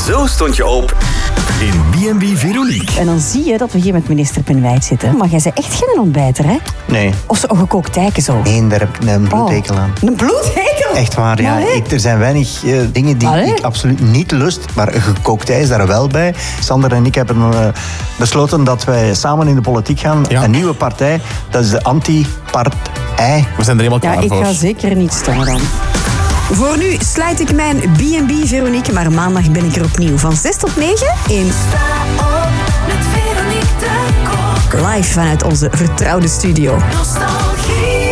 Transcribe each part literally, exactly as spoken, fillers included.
Zo stond je op in B en B Veronique. En dan zie je dat we hier met minister Penwijt zitten. Maar jij bent echt geen ontbijter, hè? Nee. Of zo'n gekookt tijken zo. Nee, daar heb ik een bloedhekel aan. Oh, een bloedhekel? Echt waar, ja. Allee. Ik, er zijn weinig uh, dingen die Allee. ik absoluut niet lust. Maar een gekookt ei is daar wel bij. Sander en ik hebben uh, besloten dat wij samen in de politiek gaan. Ja. Een nieuwe partij, dat is de anti-partij. We zijn er helemaal Ja, klaar ik voor. ga zeker niet stemmen dan. Voor nu sluit ik mijn B en B Veronique, maar maandag ben ik er opnieuw van zes tot negen in Sta op met Veronique de Kok. live vanuit onze vertrouwde studio. Nostalgie.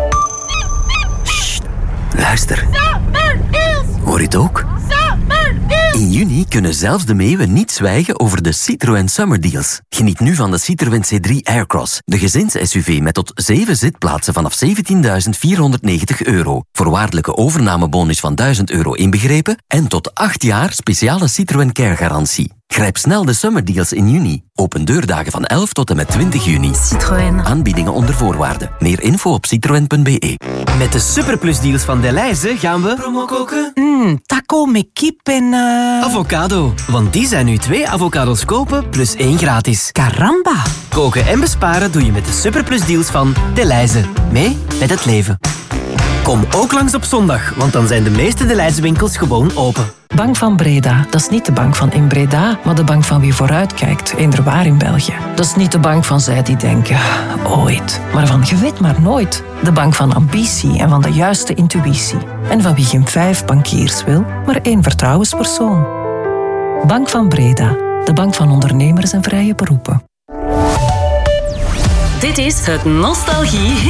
Luister. Hoor je het ook? In juni kunnen zelfs de meeuwen niet zwijgen over de Citroën Summer Deals. Geniet nu van de Citroën C drie Aircross, de gezins-S U V met tot zeven zitplaatsen vanaf zeventienduizend vierhonderdnegentig euro. Voorwaardelijke overnamebonus van duizend euro inbegrepen en tot acht jaar speciale Citroën Care garantie. Grijp snel de Summer Deals in juni. Open deurdagen van elf tot en met twintig juni. Citroën. Aanbiedingen onder voorwaarden. Meer info op citroen punt b e. Met de Superplus-deals van Delhaize gaan we promo koken. Mm, taco met kip en... Uh... Avocado. Want die zijn nu twee avocados kopen plus één gratis. Caramba. Koken en besparen doe je met de Superplus-deals van Delhaize. Mee met het leven. Kom ook langs op zondag, want dan zijn de meeste Delhaize winkels gewoon open. Bank van Breda, dat is niet de bank van in Breda, maar de bank van wie vooruitkijkt, eender waar in België. Dat is niet de bank van zij die denken, ooit, maar van je weet maar nooit. De bank van ambitie en van de juiste intuïtie. En van wie geen vijf bankiers wil, maar één vertrouwenspersoon. Bank van Breda, de bank van ondernemers en vrije beroepen. Dit is het Nostalgie